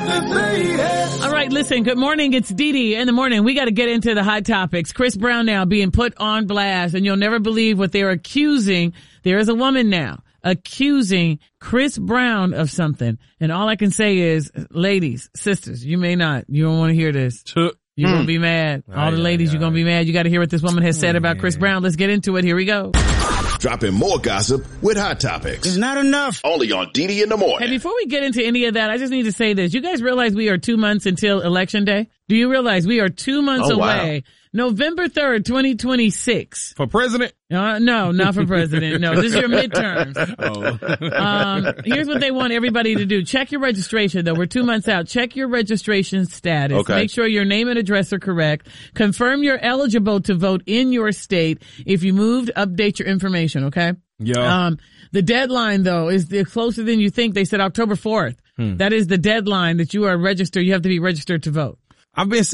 All right, listen, good morning. It's Dee Dee in the morning. We got to get into the hot topics. Chris Brown now being put on blast, and you'll never believe what they're accusing. There is a woman now accusing Chris Brown of something. And all I can say is, ladies, sisters, you don't want to hear this. You're going to be mad. All the ladies, you're going to be mad. You got to hear what this woman has said about Chris Brown. Let's get into it. Here we go. Dropping more gossip with Hot Topics. It's not enough. Only on Dee Dee in the morning. Hey, before we get into any of that, I just need to say this. You guys realize we are 2 months until Election Day? Do you realize we are 2 months away? Wow. November 3rd, 2026. For president? No, not for president. No, this is your midterms. Here's what they want everybody to do. Check your registration, though. We're 2 months out. Check your registration status. Okay. Make sure your name and address are correct. Confirm you're eligible to vote in your state. If you moved, update your information, okay? Yeah. The deadline, though, is closer than you think. They said October 4th. That is the deadline that you are registered. You have to be registered to vote. I've been